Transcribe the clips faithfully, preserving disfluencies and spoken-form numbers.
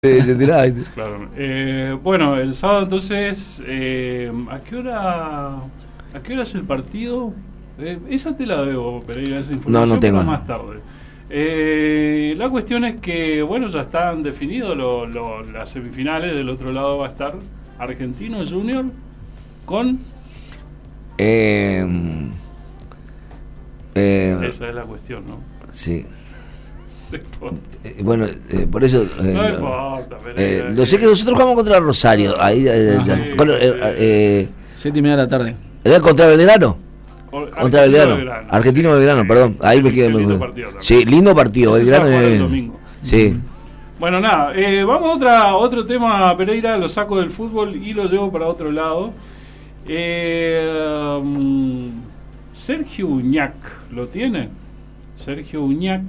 Se tiraba. Claro. Eh, bueno, el sábado entonces, eh, ¿a qué hora a qué hora es el partido? Eh, esa te la debo, Pereira, esa información no, no tengo. más tarde. Eh, la cuestión es que, bueno, ya están definidos lo, lo, las semifinales. Del otro lado va a estar Argentino Junior con... Eh, eh, esa es la cuestión, ¿no? Sí. Eh, bueno, eh, por eso eh, no importa, eh, lo sé que nosotros jugamos contra Rosario ahí eh, ah, ya, sí, bueno, sí. eh, eh, siete y media de la tarde. ¿era contra Belgrano? O, contra Belgrano, Belgrano Argentino sí, Belgrano, sí, perdón, ahí sí, me quedé. lindo partido también. Sí, lindo partido. Ese Belgrano se va a jugar eh, el domingo. Sí. Bueno, nada, eh, vamos a otra, otro tema, Pereira, lo saco del fútbol y lo llevo para otro lado. Eh, um, Sergio Uñac, ¿lo tiene? Sergio Uñac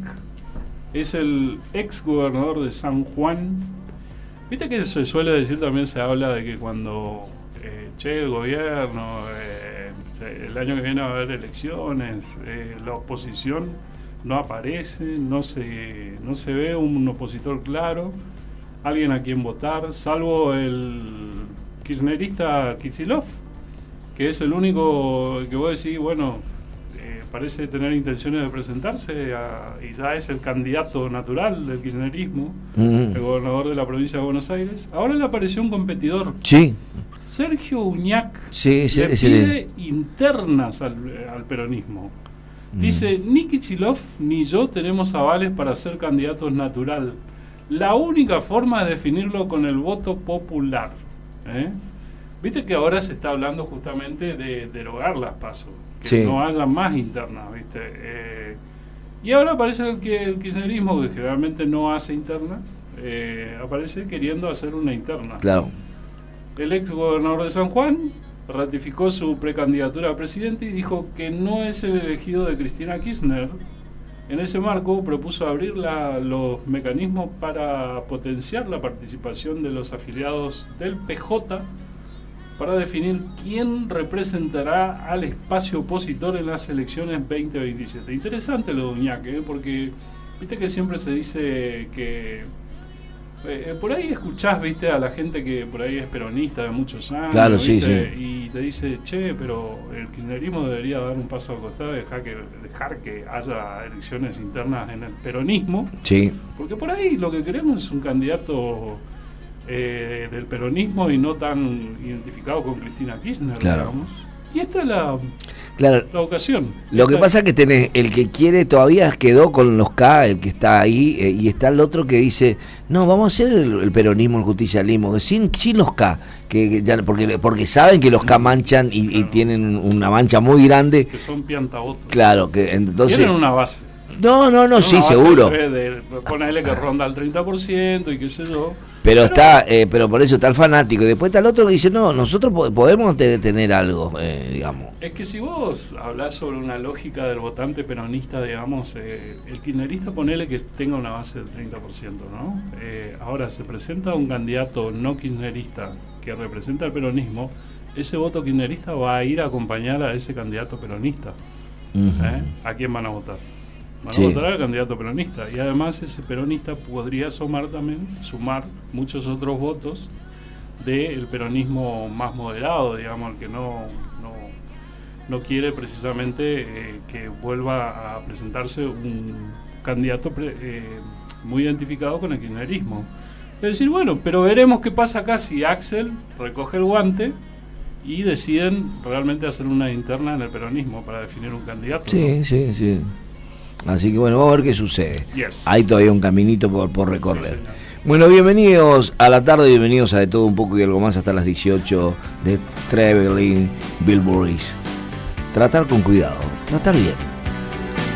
es el ex gobernador de San Juan. Viste que se suele decir, también se habla de que cuando, eh, che, el gobierno, eh, el año que viene va a haber elecciones, eh, la oposición no aparece, no se, no se ve un opositor claro, alguien a quien votar, salvo el kirchnerista Kicillof, que es el único que vos decís, bueno, eh, parece tener intenciones de presentarse a, y ya es el candidato natural del kirchnerismo, mm. el gobernador de la provincia de Buenos Aires. Ahora le apareció un competidor. Sí. Sergio Uñac sí, sí, le sí, pide sí. internas al, al peronismo. Dice, ni Kicillof ni yo tenemos avales para ser candidatos natural. La única forma es definirlo con el voto popular. ¿eh? Viste que ahora se está hablando justamente de derogar las PASO, que sí. no haya más internas, ¿viste? Eh, y ahora aparece que el kirchnerismo, que generalmente no hace internas, eh, aparece queriendo hacer una interna. Claro. El ex gobernador de San Juan ratificó su precandidatura a presidente y dijo que no es el elegido de Cristina Kirchner. En ese marco propuso abrir la, los mecanismos para potenciar la participación de los afiliados del P J para definir quién representará al espacio opositor en las elecciones veinte veintisiete. Interesante lo de Uñac, ¿eh? Porque viste que siempre se dice que Eh, por ahí escuchás, viste, a la gente que por ahí es peronista de muchos años, claro, ¿viste? Sí, sí. Y te dice, che, pero el kirchnerismo debería dar un paso al costado y dejar que, dejar que haya elecciones internas en el peronismo, sí. porque por ahí lo que queremos es un candidato eh, del peronismo y no tan identificado con Cristina Kirchner, claro. digamos. Y esta es la, claro. la ocasión. Lo esta que pasa es que tenés el que quiere todavía quedó con los K, el que está ahí, eh, y está el otro que dice, no, vamos a hacer el, el peronismo, el justicialismo, sin, sin los K, que, que ya, porque, porque saben que los K manchan y, claro. y tienen una mancha muy grande. Que son piantabotos. Claro, que entonces... Tienen una base. No, no, no, sí, seguro. De, de, ponele que ronda el treinta por ciento y qué sé yo. Pero, pero está, eh, pero por eso está el fanático. Y después está el otro que dice, no, nosotros po podemos tener, tener algo, eh, digamos. Es que si vos hablás sobre una lógica del votante peronista, digamos, eh, el kirchnerista ponele que tenga una base del treinta por ciento, ¿no? Eh, ahora, se presenta un candidato no kirchnerista que representa el peronismo, ese voto kirchnerista va a ir a acompañar a ese candidato peronista. Uh-huh. ¿eh? ¿A quién van a votar? Van a sí. votar al candidato peronista. Y además ese peronista podría sumar también, sumar muchos otros votos del peronismo más moderado, digamos, el que no, no, no quiere precisamente eh, que vuelva a presentarse un candidato pre, eh, muy identificado con el kirchnerismo. Es decir, bueno, pero veremos qué pasa acá si Axel recoge el guante y deciden realmente hacer una interna en el peronismo para definir un candidato. Sí, ¿no? sí, sí. Así que bueno, vamos a ver qué sucede. Yes. Hay todavía un caminito por, por recorrer. Sí, bueno, bienvenidos a la tarde, bienvenidos a De Todo Un Poco y Algo Más hasta las dieciocho de Traveling Bilburys. Tratar con cuidado, tratar bien.